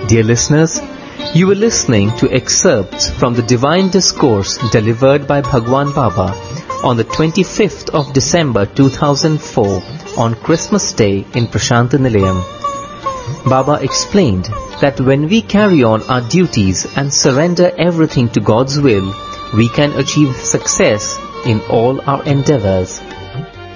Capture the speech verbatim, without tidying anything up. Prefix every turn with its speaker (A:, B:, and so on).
A: Dear listeners, you were listening to excerpts from the Divine Discourse delivered by Bhagwan Baba on the twenty-fifth of December two thousand four on Christmas Day in Prashanta Nilayam. Baba explained that when we carry on our duties and surrender everything to God's will, we can achieve success in all our endeavors.